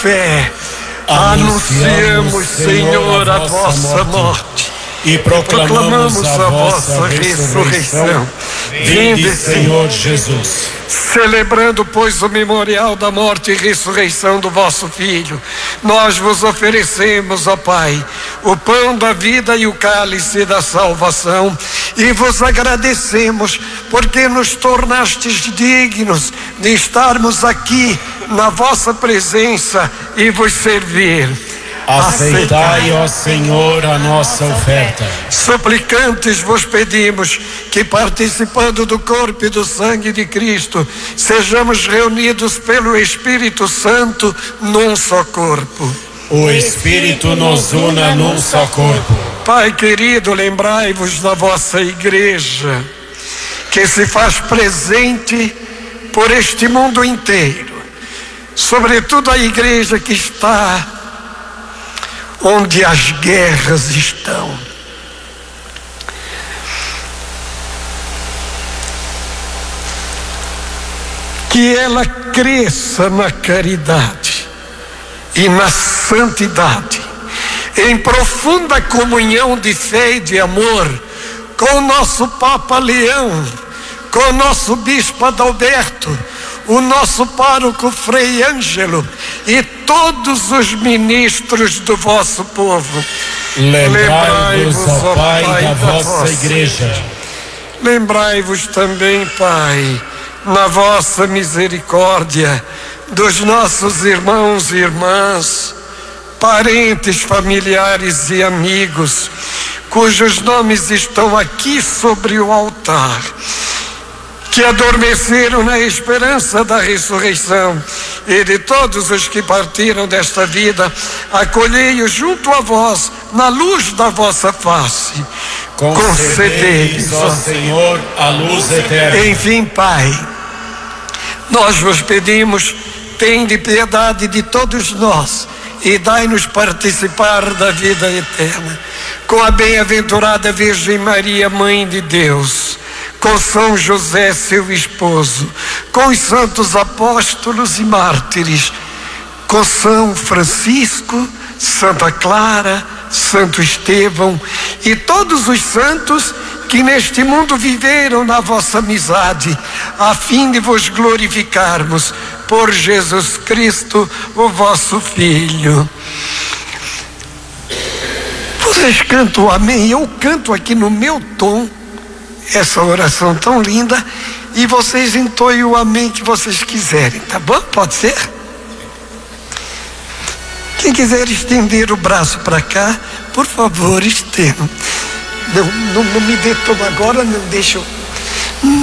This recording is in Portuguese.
fé, anunciamos, Senhor, a vossa morte e proclamamos a vossa ressurreição. Vinde, Senhor Jesus. Celebrando, pois, o memorial da morte e ressurreição do vosso Filho, nós vos oferecemos, ó Pai, o pão da vida e o cálice da salvação, e vos agradecemos porque nos tornastes dignos de estarmos aqui na vossa presença e vos servir. Aceitai, ó Senhor, a nossa oferta. Suplicantes vos pedimos que, participando do corpo e do sangue de Cristo, sejamos reunidos pelo Espírito Santo num só corpo. O Espírito nos una num só corpo. Pai querido, lembrai-vos da vossa igreja, que se faz presente por este mundo inteiro, sobretudo a igreja que está onde as guerras estão. Que ela cresça na caridade e na santidade, em profunda comunhão de fé e de amor com o nosso Papa Leão, com o nosso Bispo Adalberto, o nosso pároco Frei Ângelo e todos os ministros do vosso povo. Lembrai-vos, ó Pai, da vossa igreja. Lembrai-vos também, Pai, na vossa misericórdia, dos nossos irmãos e irmãs, parentes, familiares e amigos, cujos nomes estão aqui sobre o altar, que adormeceram na esperança da ressurreição, e de todos os que partiram desta vida, acolhei-os junto a vós, na luz da vossa face. Concedei-lhes, ó Senhor, a luz eterna. Enfim, Pai, nós vos pedimos, tende piedade de todos nós e dai-nos participar da vida eterna, com a bem-aventurada Virgem Maria, Mãe de Deus, com São José, seu esposo, com os santos apóstolos e mártires, com São Francisco, Santa Clara, Santo Estevão e todos os santos que neste mundo viveram na vossa amizade, a fim de vos glorificarmos por Jesus Cristo, o vosso Filho. Vocês cantam amém, eu canto aqui no meu tom essa oração tão linda, e vocês entoem o amém que vocês quiserem, tá bom? Pode ser? Quem quiser estender o braço para cá, por favor, estenda. Não me dê tom agora, não deixa eu